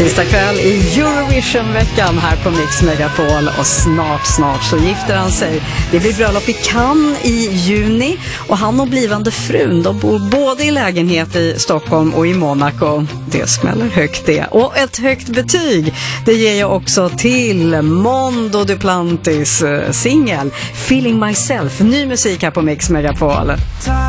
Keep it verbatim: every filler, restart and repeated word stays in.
Tisdag kväll i Eurovision-veckan här på Mix Megapol, och snart, snart så gifter han sig. Det blir bröllop i Cannes i juni, och han och blivande frun, de bor både i lägenhet i Stockholm och i Monaco. Det smäller högt det. Och ett högt betyg, det ger jag också till Mondo Duplantis singel Feeling Myself. Ny musik här på Mix Megapol.